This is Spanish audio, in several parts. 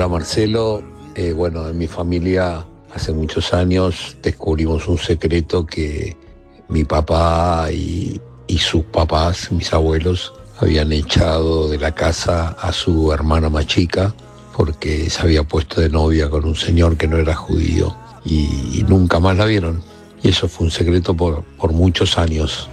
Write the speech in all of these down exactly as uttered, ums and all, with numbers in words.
Hola Marcelo, eh, bueno, en mi familia hace muchos años descubrimos un secreto que mi papá y, y sus papás, mis abuelos, habían echado de la casa a su hermana más chica porque se había puesto de novia con un señor que no era judío y, y nunca más la vieron. Y eso fue un secreto por, por muchos años.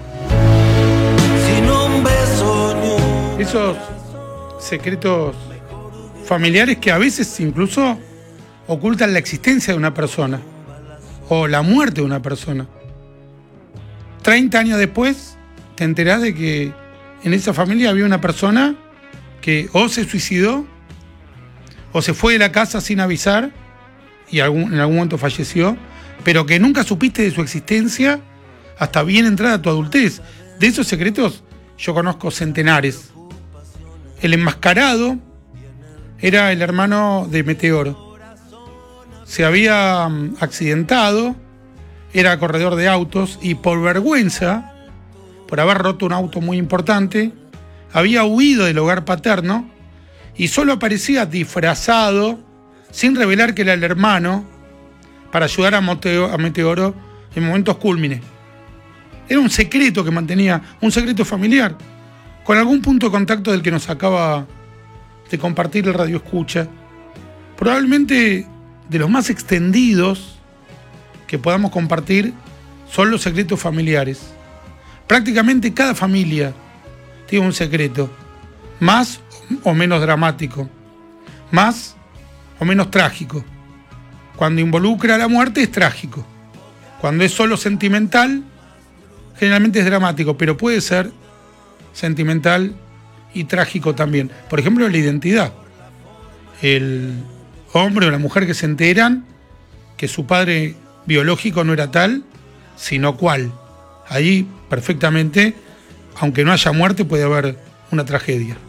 Esos secretos familiares que a veces incluso ocultan la existencia de una persona o la muerte de una persona. treinta años después te enterás de que en esa familia había una persona que o se suicidó o se fue de la casa sin avisar y algún, en algún momento falleció, pero que nunca supiste de su existencia hasta bien entrada tu adultez. De esos secretos yo conozco centenares. El enmascarado era el hermano de Meteoro. Se había um, accidentado, era corredor de autos y por vergüenza, por haber roto un auto muy importante, había huido del hogar paterno y solo aparecía disfrazado, sin revelar que era el hermano, para ayudar a, Moteo, a Meteoro en momentos cúlmines. Era un secreto que mantenía, un secreto familiar, con algún punto de contacto del que nos acaba de compartir el Radio Escucha. Probablemente de los más extendidos que podamos compartir son los secretos familiares. Prácticamente cada familia tiene un secreto, más o menos dramático, más o menos trágico. Cuando involucra a la muerte es trágico. Cuando es solo sentimental, generalmente es dramático, pero puede ser sentimental y trágico también. Por ejemplo, la identidad. El hombre o la mujer que se enteran que su padre biológico no era tal, sino cual. Ahí perfectamente, aunque no haya muerte, puede haber una tragedia.